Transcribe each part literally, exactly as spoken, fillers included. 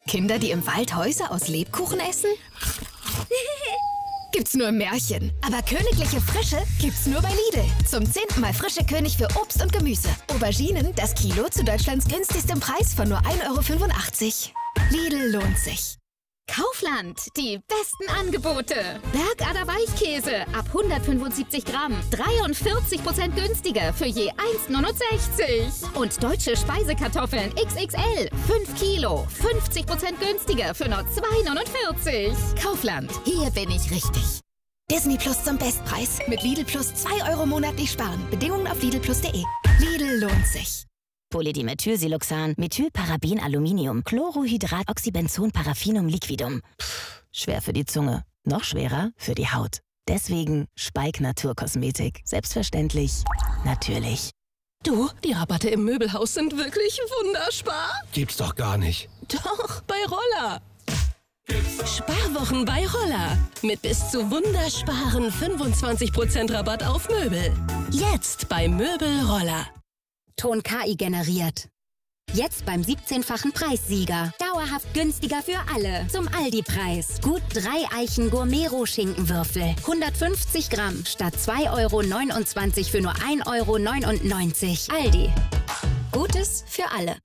Kinder, die im Wald Häuser aus Lebkuchen essen? Gibt's nur im Märchen. Aber königliche Frische gibt's nur bei Lidl. Zum zehnten Mal frische König für Obst und Gemüse. Auberginen, das Kilo zu Deutschlands günstigstem Preis von nur ein Euro fünfundachtzig. Lidl lohnt sich. Kaufland, die besten Angebote. Bergader Weichkäse ab hundertfünfundsiebzig Gramm, dreiundvierzig Prozent günstiger für je eins neunundsechzig. Und deutsche Speisekartoffeln X X L, fünf Kilo, fünfzig Prozent günstiger für nur zwei neunundvierzig. Kaufland, hier bin ich richtig. Disney Plus zum Bestpreis. Mit Lidl Plus zwei Euro monatlich sparen. Bedingungen auf lidl plus punkt de. Lidl lohnt sich. Polydimethylsiloxan, Methylparaben Aluminium, Chlorohydrat Oxybenzon Paraffinum Liquidum. Pff, schwer für die Zunge, noch schwerer für die Haut. Deswegen Speik Naturkosmetik. Selbstverständlich, natürlich. Du, die Rabatte im Möbelhaus sind wirklich wunderspar. Gibt's doch gar nicht. Doch, bei Roller. Sparwochen bei Roller. Mit bis zu wundersparen fünfundzwanzig Prozent Rabatt auf Möbel. Jetzt bei Möbel Roller. Ton K I generiert. Jetzt beim siebzehnfachen Preissieger. Dauerhaft günstiger für alle. Zum Aldi-Preis. Gut drei Eichen Gourmet-Schinkenwürfel. hundertfünfzig Gramm statt zwei Euro neunundzwanzig für nur ein Euro neunundneunzig. Aldi. Gutes für alle.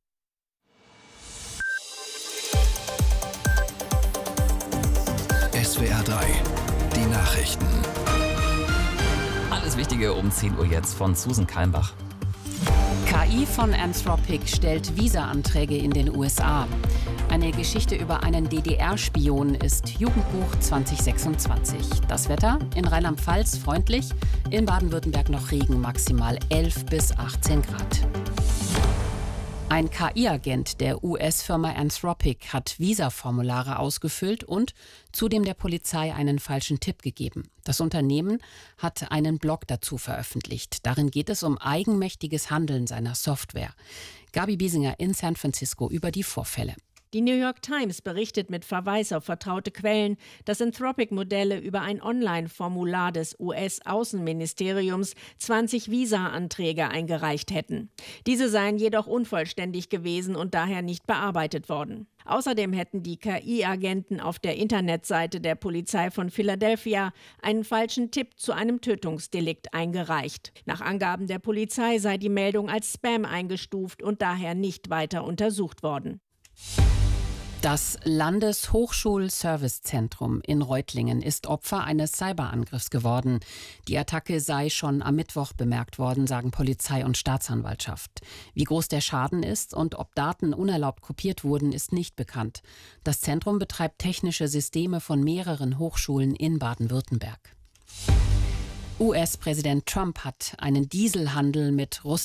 S W R drei. Die Nachrichten. Alles Wichtige um zehn Uhr jetzt von Susan Kalmbach. K I von Anthropic stellt Visa-Anträge in den U S A. Eine Geschichte über einen D D R-Spion ist Jugendbuch zwanzig sechsundzwanzig. Das Wetter in Rheinland-Pfalz freundlich, in Baden-Württemberg noch Regen, maximal elf bis achtzehn Grad. Ein K I-Agent der U S-Firma Anthropic hat Visa-Formulare ausgefüllt und zudem der Polizei einen falschen Tipp gegeben. Das Unternehmen hat einen Blog dazu veröffentlicht. Darin geht es um eigenmächtiges Handeln seiner Software. Gabi Biesinger in San Francisco über die Vorfälle. Die New York Times berichtet mit Verweis auf vertraute Quellen, dass Anthropic-Modelle über ein Online-Formular des U S-Außenministeriums zwanzig Visa-Anträge eingereicht hätten. Diese seien jedoch unvollständig gewesen und daher nicht bearbeitet worden. Außerdem hätten die K I-Agenten auf der Internetseite der Polizei von Philadelphia einen falschen Tipp zu einem Tötungsdelikt eingereicht. Nach Angaben der Polizei sei die Meldung als Spam eingestuft und daher nicht weiter untersucht worden. Das Landeshochschul-Servicezentrum in Reutlingen ist Opfer eines Cyberangriffs geworden. Die Attacke sei schon am Mittwoch bemerkt worden, sagen Polizei und Staatsanwaltschaft. Wie groß der Schaden ist und ob Daten unerlaubt kopiert wurden, ist nicht bekannt. Das Zentrum betreibt technische Systeme von mehreren Hochschulen in Baden-Württemberg. U S-Präsident Trump hat einen Dieselhandel mit Russland